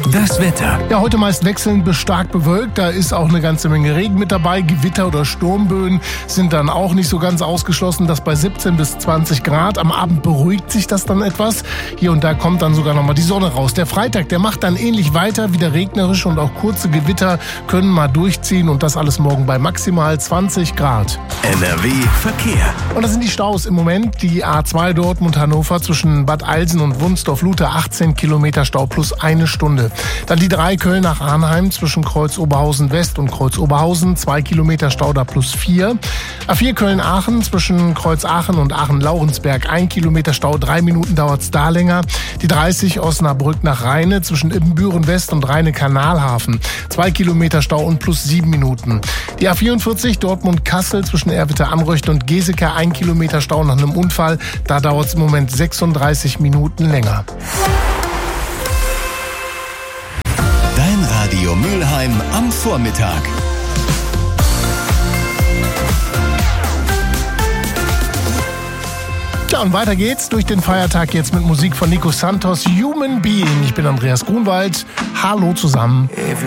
Das Wetter. Ja, heute meist wechselnd bis stark bewölkt. Da ist auch eine ganze Menge Regen mit dabei. Gewitter oder Sturmböen sind dann auch nicht so ganz ausgeschlossen. Das bei 17 bis 20 Grad. Am Abend beruhigt sich das dann etwas. Hier und da kommt dann sogar nochmal die Sonne raus. Der Freitag, der macht dann ähnlich weiter. Wieder regnerisch und auch kurze Gewitter können mal durchziehen. Und das alles morgen bei maximal 20 Grad. NRW Verkehr. Und das sind die Staus im Moment. Die A2 Dortmund-Hannover zwischen Bad Eilsen und Wunsdorf-Luther 18 Kilometer Stau plus eine Stunde. Dann die 3 Köln nach Arnheim zwischen Kreuz-Oberhausen West und Kreuz-Oberhausen 2 Kilometer Stau da plus 4. A4 Köln-Aachen zwischen Kreuz-Aachen und Aachen-Laurensberg 1 Kilometer Stau, 3 Minuten dauert's da länger. Die 30 Osnabrück nach Rheine zwischen Ibbenbüren West und Rheine-Kanalhafen 2 Kilometer Stau und plus 7 Minuten. Die A44 Dortmund-Kassel zwischen Erwitte-Amröchten und Geseke 1 Kilometer Stau nach einem Unfall. Da dauert's im Moment 36 Minuten länger. Dein Radio Mülheim am Vormittag. Ja, und weiter geht's durch den Feiertag jetzt mit Musik von Nico Santos, Human Being. Ich bin Andreas Grunwald. Hallo zusammen.